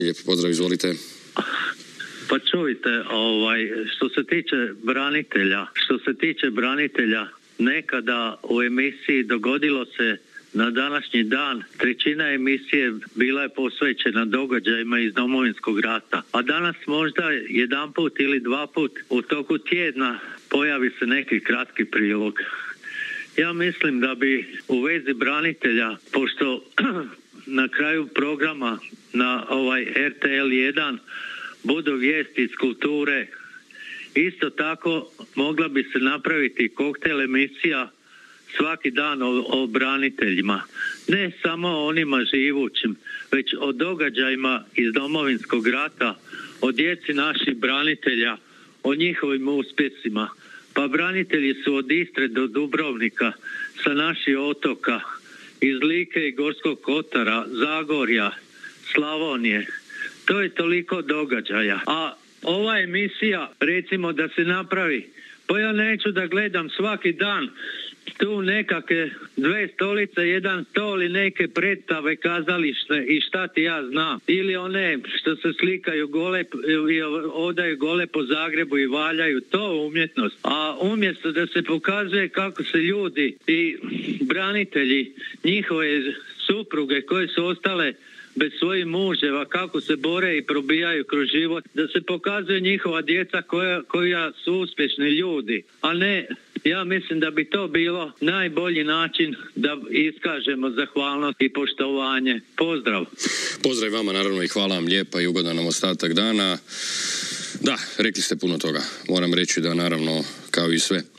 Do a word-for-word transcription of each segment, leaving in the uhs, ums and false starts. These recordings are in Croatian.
Lijep pozdrav, izvolite. Pa čujte, ovaj, što se tiče branitelja, što se tiče branitelja, nekada u emisiji dogodilo se na današnji dan, trećina emisije bila je posvećena događajima iz Domovinskog rata. A danas možda jedan put ili dva put u toku tjedna pojavi se neki kratki prilog. Ja mislim da bi u vezi branitelja, pošto na kraju programa na ovaj R T L jedan budu vijesti iz kulture, isto tako mogla bi se napraviti koktel emisija svaki dan o, o braniteljima. Ne samo o onima živućim, već o događajima iz Domovinskog rata, o djeci naših branitelja, o njihovim uspjesima. Pa branitelji su od Istre do Dubrovnika, sa naših otoka, iz Like i Gorskog kotara, Zagorja, Slavonije. To je toliko događaja. A ova emisija, recimo da se napravi, pa ja neću da gledam svaki dan tu nekakve dve stolice, jedan stol i neke predstave kazališne i šta ti ja znam. Ili one što se slikaju gole i odaju gole po Zagrebu i valjaju, to umjetnost. A umjesto da se pokazuje kako se ljudi i branitelji, njihove supruge koje su ostale bez svojih muževa, kako se bore i probijaju kroz život, da se pokazuje njihova djeca koja, koja su uspješni ljudi, a ne, ja mislim da bi to bilo najbolji način da iskažemo zahvalnost i poštovanje. Pozdrav. Pozdrav vama naravno i hvala vam lijepa i ugodan nam ostatak dana. Da, rekli ste puno toga. Moram reći da naravno, kao i sve, e,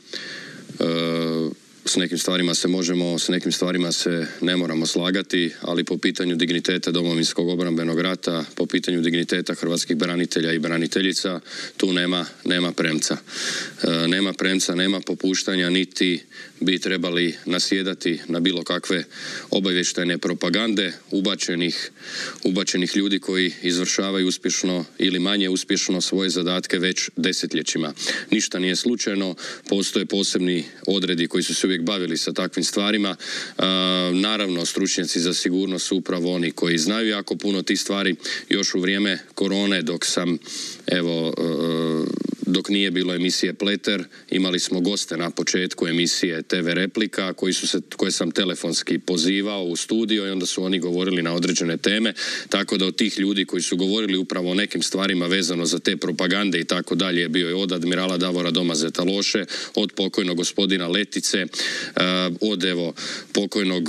s nekim stvarima se možemo, s nekim stvarima se ne moramo slagati, ali po pitanju digniteta Domovinskog obrambenog rata, po pitanju digniteta hrvatskih branitelja i braniteljica, tu nema, nema premca. E, nema premca, nema popuštanja, niti bi trebali nasjedati na bilo kakve obavještajne propagande ubačenih, ubačenih ljudi koji izvršavaju uspješno ili manje uspješno svoje zadatke već desetljećima. Ništa nije slučajno, postoje posebni odredi koji su se uvijek bavili sa takvim stvarima. E, naravno, stručnjaci za sigurnost su upravo oni koji znaju jako puno tih stvari. Još u vrijeme korone, dok sam, evo, e, dok nije bilo emisije Pleter, imali smo goste na početku emisije T V Replika, koji su se, koje sam telefonski pozivao u studio i onda su oni govorili na određene teme, tako da od tih ljudi koji su govorili upravo o nekim stvarima vezano za te propagande i tako dalje, bio je od admirala Davora Domazeta Loše, od pokojnog gospodina Letice, od evo pokojnog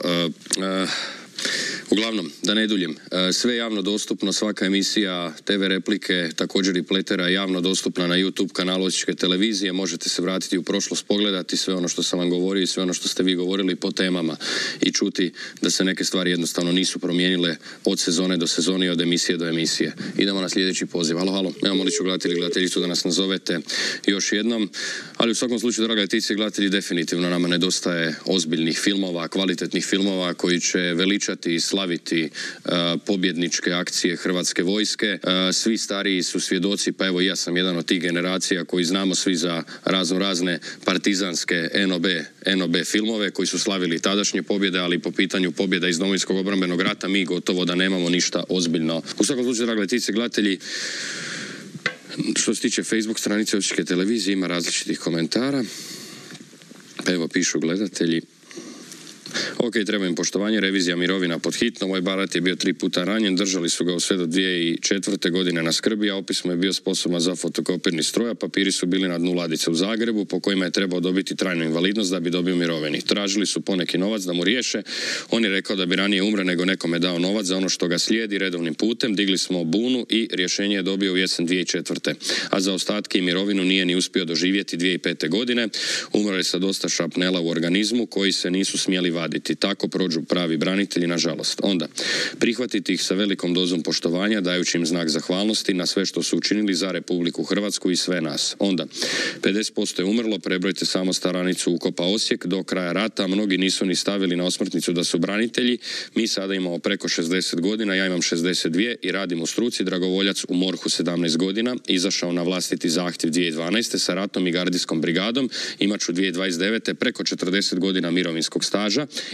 uglavnom, da ne duljim, sve javno dostupno, svaka emisija T V Replike, također i Pletera je javno dostupna na YouTube kanalu Osječke televizije, možete se vratiti u prošlost, pogledati sve ono što sam vam govorio i sve ono što ste vi govorili po temama i čuti da se neke stvari jednostavno nisu promijenile od sezone do sezone i od emisije do emisije. Idemo na sljedeći poziv. Halo, halo, evo molit ću gledatelji i gledateljicu da nas nazovete još jednom, ali u svakom slučaju, draga gledateljice i gledatelji, definitivno nama nedostaje ozbiljnih filmova, kvalitetnih filmova koji će veličati i slaviti uh, pobjedničke akcije Hrvatske vojske. Uh, svi stariji su svjedoci, pa evo ja sam jedan od tih generacija koji znamo svi za razno razne partizanske N O B, N O B filmove koji su slavili tadašnje pobjede, ali po pitanju pobjeda iz Domovinskog obrambenog rata mi gotovo da nemamo ništa ozbiljno. U svakom slučaju, dragi gledateljice i gledatelji, što se tiče Facebook stranice Osječke televizije, ima različitih komentara. Pa evo pišu gledatelji: ok, treba im poštovanje, revizija mirovina pod hitno, moj barat je bio tri puta ranjen, držali su ga sve do dvije tisuće četvrte. godine na skrbi, a opis mu je bio sposoban za fotokopirni stroj, a papiri su bili na dnu ladice u Zagrebu, po kojima je trebao dobiti trajnu invalidnost da bi dobio mirovini. Tražili su poneki novac da mu riješe, on je rekao da bi ranije umre nego nekome dao novac za ono što ga slijedi redovnim putem, digli smo bunu i rješenje je dobio u jesen dvije tisuće četvrte. A za ostatke i mirovinu nije ni uspio doživjeti dvije tisuće pete. godine, umro je sa dosta šrapnela u organizmu koji se nisu smjeli vaditi. Tako prođu pravi branitelji, nažalost. Onda, prihvatiti ih sa velikom dozom poštovanja, dajući im znak zahvalnosti na sve što su učinili za Republiku Hrvatsku i sve nas. Onda, pedeset posto je umrlo, prebrojite samo staranicu ukopa Osijek, do kraja rata mnogi nisu ni stavili na osmrtnicu da su branitelji. Mi sada imamo preko šezdeset godina, ja imam šezdeset dvije i radim u struci, dragovoljac u MORH-u sedamnaest godina, izašao na vlastiti zahtjev dvije tisuće dvanaeste sa ratnom i gardijskom brigadom, imat ću dvije tisuće dvadeset devete preko četrdeset godina mirovinskog staža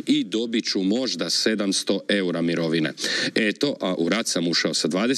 i dobit ću možda sedamsto eura mirovine. Eto, a u rat sam ušao sa dvadeset